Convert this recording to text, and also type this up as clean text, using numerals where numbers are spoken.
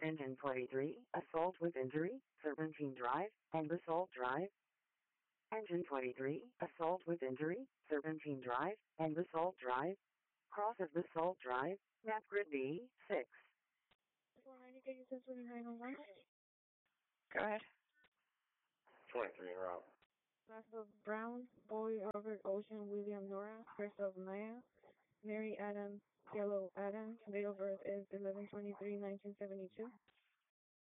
Engine 23, assault with injury, Serpentine Drive, and Basalt Drive. Engine 23, assault with injury, Serpentine Drive, and Basalt Drive. Cross of Basalt Drive, map grid B6. 490 Data 2901. Go ahead. 23 en route. Last of Brown, Boy, Robert, Ocean, William, Nora. First of Maya, Mary, Adam, Yellow, Adam. Date of birth is 11/23/1972.